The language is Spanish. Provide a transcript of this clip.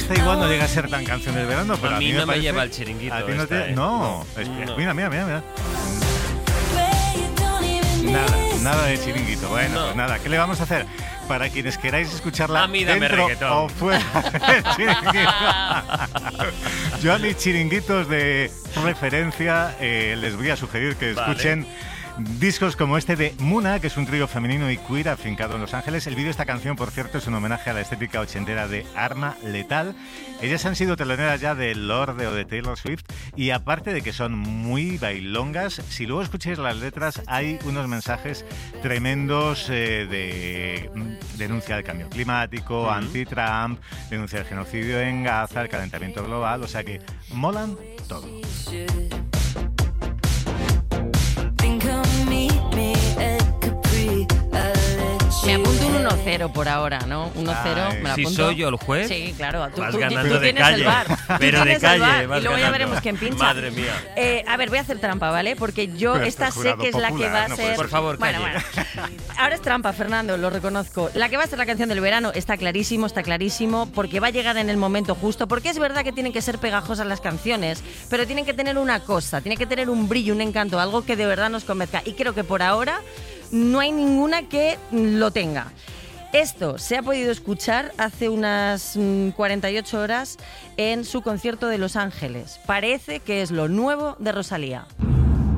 esta igual no llega a ser tan canción del verano, pero a mí me no parece, me lleva el chiringuito. A ti no te... No. Mira. Nada de chiringuito. Bueno, No. pues nada, ¿qué le vamos a hacer? Para quienes queráis escucharla A mí dame dentro reggaetón. o fuera del chiringuito. Yo a mis chiringuitos de referencia les voy a sugerir que escuchen discos como este de Muna, que es un trío femenino y queer afincado en Los Ángeles. El vídeo de esta canción, por cierto, es un homenaje a la estética ochentera de Arma Letal. Ellas han sido teloneras ya de Lorde o de Taylor Swift, y aparte de que son muy bailongas, si luego escucháis las letras hay unos mensajes tremendos de denuncia del cambio climático, anti-Trump, denuncia del genocidio en Gaza, el calentamiento global, o sea que molan todo. Me apunto un 1-0 por ahora, ¿no? 1-0, me lo Si apunto. soy yo el juez, Sí, claro. Tú vas ganando tú de tienes calle. el bar. Pero de calle vas y luego ya ganando. veremos quién pincha. Madre mía. A ver, voy a hacer trampa, ¿vale? Porque yo Pero esta este sé que es la jurado que va a popular, no ser... puede Por favor, Bueno, calle. ahora es trampa, Fernando, lo reconozco. La que va a ser la canción del verano está clarísimo, porque va a llegar en el momento justo, porque es verdad que tienen que ser pegajosas las canciones, pero tienen que tener una cosa, tienen que tener un brillo, un encanto, algo que de verdad nos convenzca. Y creo que por ahora no hay ninguna que lo tenga. Esto se ha podido escuchar hace unas 48 horas en su concierto de Los Ángeles. Parece que es lo nuevo de Rosalía.